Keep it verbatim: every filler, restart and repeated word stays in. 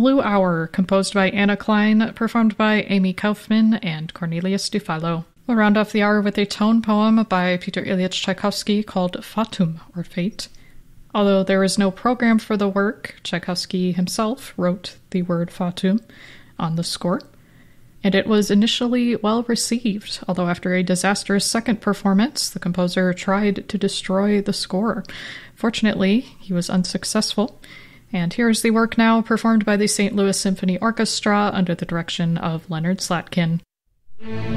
Blue Hour, composed by Anna Klein, performed by Amy Kaufman and Cornelius DeFallo. We'll round off the hour with a tone poem by Peter Ilyich Tchaikovsky called Fatum, or Fate. Although there is no program for the work, Tchaikovsky himself wrote the word Fatum on the score, and it was initially well received, although after a disastrous second performance, the composer tried to destroy the score. Fortunately, he was unsuccessful, and here is the work now performed by the Saint Louis Symphony Orchestra under the direction of Leonard Slatkin.